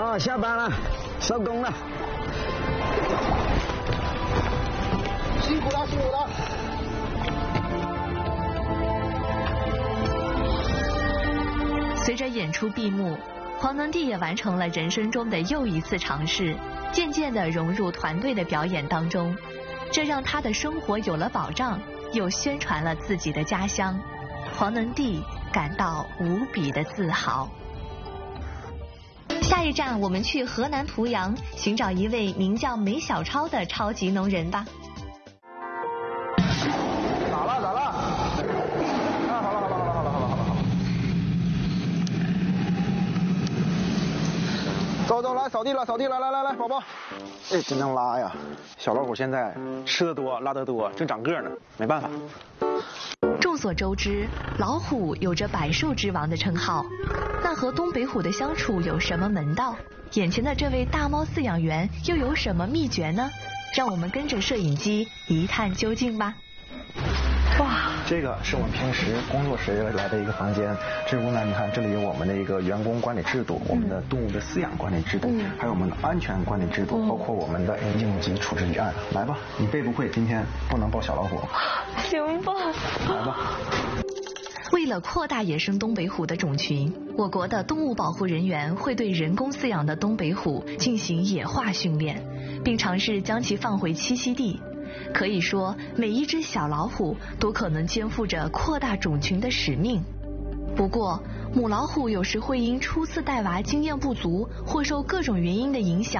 啊，下班了，收工了。 辛苦了，辛苦了。 随着演出闭幕，黄能弟也完成了人生中的又一次尝试，渐渐地融入团队的表演当中，这让他的生活有了保障，又宣传了自己的家乡。黄能弟感到无比的自豪。下一站，我们去河南濮阳寻找一位名叫梅小超的超级农人吧。 咋了？啊，好了。走，来扫地了，来，宝宝。 哎，真能拉呀！小老虎现在吃得多，拉得多，正长个呢，没办法。 众所周知，老虎有着百兽之王的称号，那和东北虎的相处有什么门道？眼前的这位大猫饲养员又有什么秘诀呢？让我们跟着摄影机一探究竟吧。 哇，这个是我们平时工作时来的一个房间。这屋呢，你看这里有我们的一个员工管理制度，我们的动物的饲养管理制度，还有我们的安全管理制度，包括我们的应急处置预案。来吧，你背不会，今天不能抱小老虎。 行吧。 来吧。 为了扩大野生东北虎的种群，我国的动物保护人员会对人工饲养的东北虎进行野化训练，并尝试将其放回栖息地。可以说，每一只小老虎都可能肩负着扩大种群的使命。不过，母老虎有时会因初次带娃经验不足，或受各种原因的影响，